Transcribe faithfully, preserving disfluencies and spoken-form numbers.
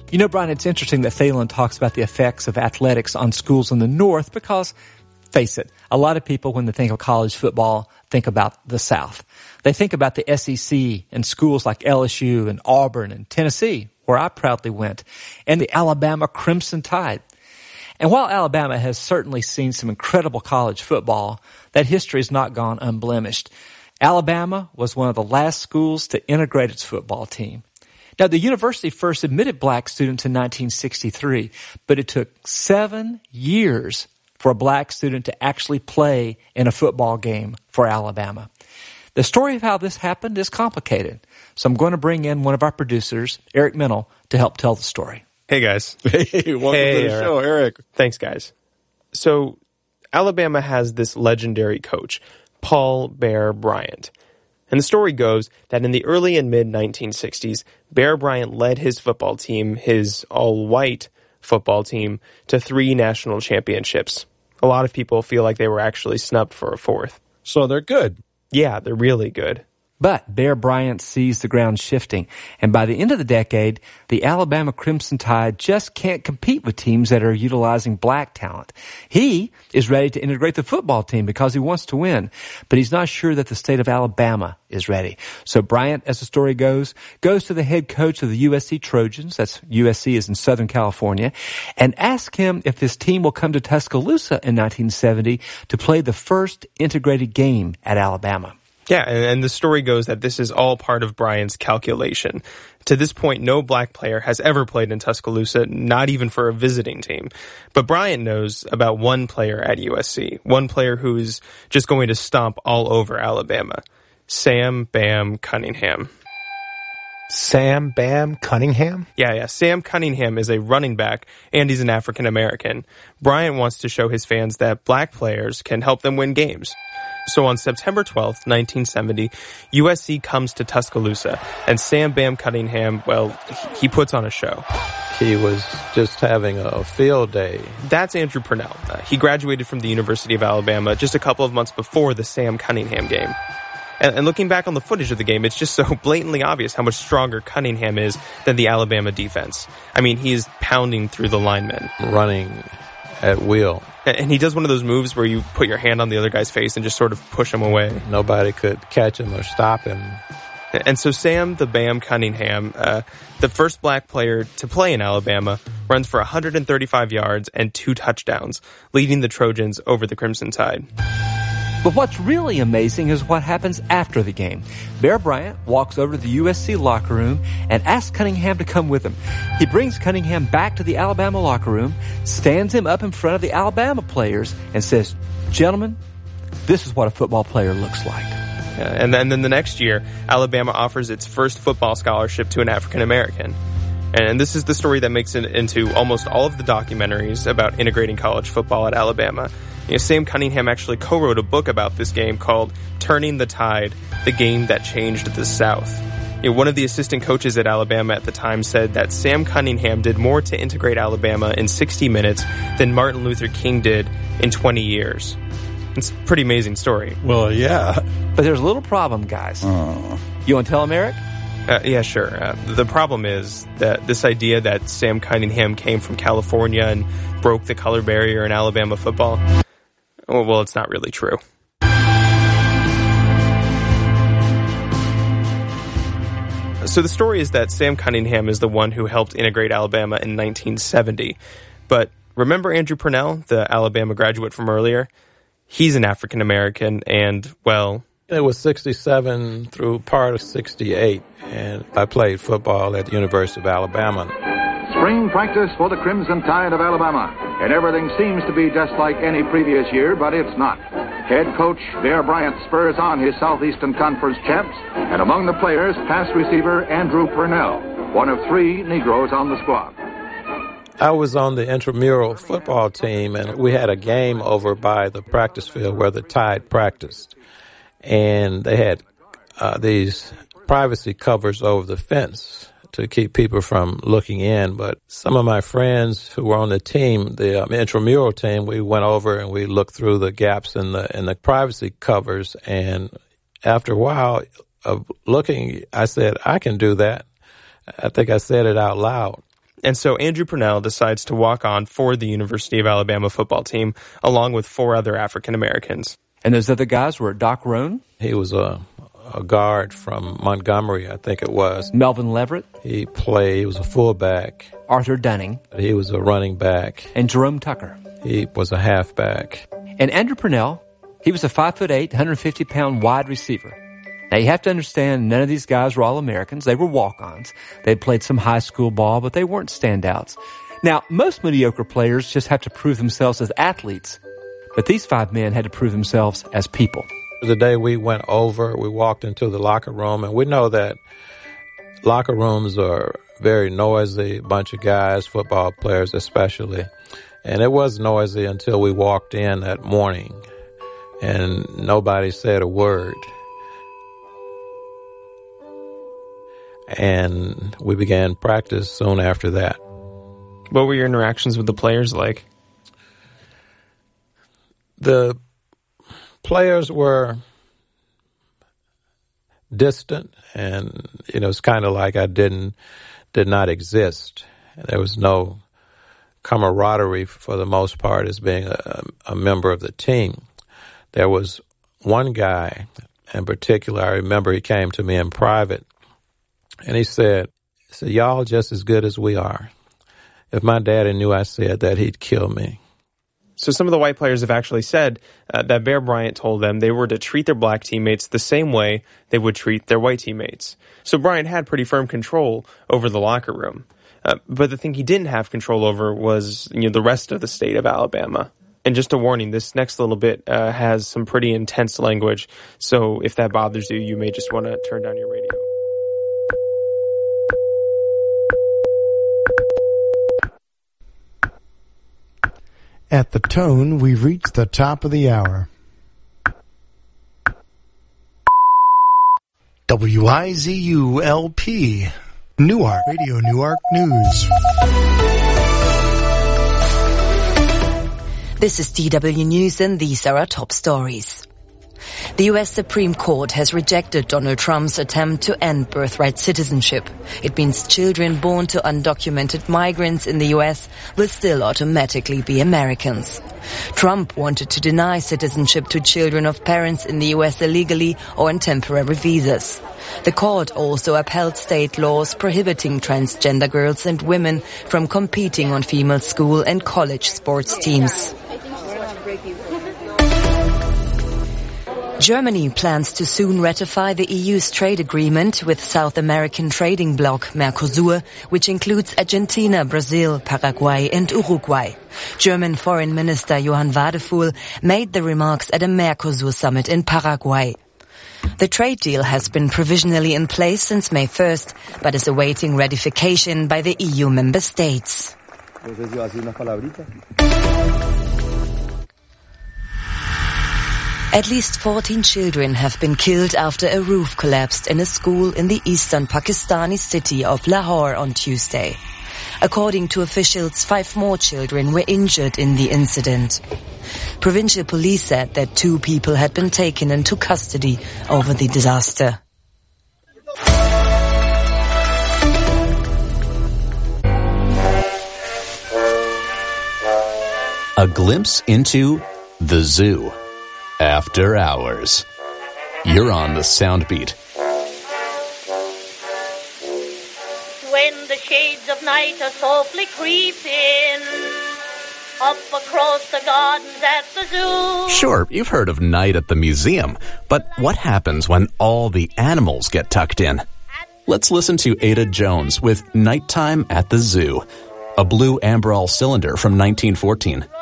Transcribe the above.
You know, Brian, it's interesting that Thalen talks about the effects of athletics on schools in the North because, face it, a lot of people, when they think of college football, think about the South. They think about the S E C and schools like L S U and Auburn and Tennessee, where I proudly went, and the Alabama Crimson Tide. And while Alabama has certainly seen some incredible college football, that history has not gone unblemished. Alabama was one of the last schools to integrate its football team. Now, the university first admitted black students in nineteen sixty-three, but it took seven years for a black student to actually play in a football game for Alabama. The story of how this happened is complicated, so I'm going to bring in one of our producers, Eric Mennel, to help tell the story. Hey, guys. Hey, welcome hey, to the Eric. show, Eric. Thanks, guys. So, Alabama has this legendary coach, Paul Bear Bryant. And the story goes that in the early and mid nineteen sixties, Bear Bryant led his football team, his all-white football team, to three national championships. A lot of people feel like they were actually snubbed for a fourth. So they're good. Yeah, they're really good. But Bear Bryant sees the ground shifting, and by the end of the decade, the Alabama Crimson Tide just can't compete with teams that are utilizing black talent. He is ready to integrate the football team because he wants to win, but he's not sure that the state of Alabama is ready. So Bryant, as the story goes, goes to the head coach of the U S C Trojans, that's U S C is in Southern California, and asks him if his team will come to Tuscaloosa in nineteen seventy to play the first integrated game at Alabama. Yeah, and, and the story goes that this is all part of Bryant's calculation. To this point, no black player has ever played in Tuscaloosa, not even for a visiting team. But Bryant knows about one player at U S C, one player who is just going to stomp all over Alabama, Sam Bam Cunningham. Sam Bam Cunningham? Yeah, yeah. Sam Cunningham is a running back, and he's an African American. Bryant wants to show his fans that black players can help them win games. So on September twelfth, nineteen seventy, U S C comes to Tuscaloosa, and Sam Bam Cunningham, well, he puts on a show. He was just having a field day. That's Andrew Purnell. Uh, he graduated from the University of Alabama just a couple of months before the Sam Cunningham game. And, and looking back on the footage of the game, it's just so blatantly obvious how much stronger Cunningham is than the Alabama defense. I mean, he is pounding through the linemen. Running at will. And he does one of those moves where you put your hand on the other guy's face and just sort of push him away. Nobody could catch him or stop him. And so Sam the Bam Cunningham, uh, the first black player to play in Alabama, runs for one hundred thirty-five yards and two touchdowns, leading the Trojans over the Crimson Tide. But what's really amazing is what happens after the game. Bear Bryant walks over to the U S C locker room and asks Cunningham to come with him. He brings Cunningham back to the Alabama locker room, stands him up in front of the Alabama players, and says, "Gentlemen, this is what a football player looks like." Yeah, and, then, and then the next year, Alabama offers its first football scholarship to an African American. And this is the story that makes it into almost all of the documentaries about integrating college football at Alabama. You know, Sam Cunningham actually co-wrote a book about this game called Turning the Tide, the Game That Changed the South. You know, one of the assistant coaches at Alabama at the time said that Sam Cunningham did more to integrate Alabama in sixty minutes than Martin Luther King did in twenty years. It's a pretty amazing story. Well, yeah. But there's a little problem, guys. Oh. You want to tell him, Eric? Uh, yeah, sure. Uh, the problem is that this idea that Sam Cunningham came from California and broke the color barrier in Alabama football, oh, well, it's not really true. So the story is that Sam Cunningham is the one who helped integrate Alabama in nineteen seventy. But remember Andrew Purnell, the Alabama graduate from earlier? He's an African American, and, well... It was sixty-seven through part of sixty-eight, and I played football at the University of Alabama. Spring practice for the Crimson Tide of Alabama, and everything seems to be just like any previous year, but it's not. Head coach Bear Bryant spurs on his Southeastern Conference champs, and among the players, pass receiver Andrew Purnell, one of three Negroes on the squad. I was on the intramural football team, and we had a game over by the practice field where the Tide practiced. And they had uh, these privacy covers over the fence to keep people from looking in. But some of my friends who were on the team, the um, intramural team, we went over and we looked through the gaps in the in the privacy covers. And after a while of looking, I said, I can do that. I think I said it out loud. And so Andrew Purnell decides to walk on for the University of Alabama football team, along with four other African Americans. And those other guys were Doc Rohn. He was a, a guard from Montgomery, I think it was. Melvin Leverett. He played, he was a fullback. Arthur Dunning. He was a running back. And Jerome Tucker. He was a halfback. And Andrew Purnell, he was a five foot eight, one hundred fifty pound wide receiver. Now, you have to understand, none of these guys were All-Americans. They were walk-ons. They'd played some high school ball, but they weren't standouts. Now, most mediocre players just have to prove themselves as athletes. But these five men had to prove themselves as people. The day we went over, we walked into the locker room, and we know that locker rooms are very noisy, bunch of guys, football players especially. And it was noisy until we walked in that morning, and nobody said a word. And we began practice soon after that. What were your interactions with the players like? The players were distant, and, you know, it's kind of like I didn't, did not exist. There was no camaraderie for the most part as being a, a member of the team. There was one guy in particular, I remember he came to me in private, and he said, he said, y'all just as good as we are. If my daddy knew I said that, he'd kill me. So some of the white players have actually said uh, that Bear Bryant told them they were to treat their black teammates the same way they would treat their white teammates. So Bryant had pretty firm control over the locker room. Uh, but the thing he didn't have control over was, you know, the rest of the state of Alabama. And just a warning, this next little bit uh, has some pretty intense language. So if that bothers you, you may just want to turn down your radio. At the tone, we've reached the top of the hour. W I Z U L P, Newark, Radio Newark News. This is D W News, and these are our top stories. The U S Supreme Court has rejected Donald Trump's attempt to end birthright citizenship. It means children born to undocumented migrants in the U S will still automatically be Americans. Trump wanted to deny citizenship to children of parents in the U S illegally or on temporary visas. The court also upheld state laws prohibiting transgender girls and women from competing on female school and college sports teams. Germany plans to soon ratify the E U's trade agreement with South American trading bloc Mercosur, which includes Argentina, Brazil, Paraguay and Uruguay. German Foreign Minister Johann Wadephul made the remarks at a Mercosur summit in Paraguay. The trade deal has been provisionally in place since May first, but is awaiting ratification by the E U member states. At least fourteen children have been killed after a roof collapsed in a school in the eastern Pakistani city of Lahore on Tuesday. According to officials, five more children were injured in the incident. Provincial police said that two people had been taken into custody over the disaster. A glimpse into the zoo. After hours. You're on the Soundbeat. When the shades of night are softly creeping up across the gardens at the zoo. Sure, you've heard of night at the museum, but what happens when all the animals get tucked in? Let's listen to Ada Jones with Nighttime at the Zoo, a blue Amberol cylinder from nineteen fourteen.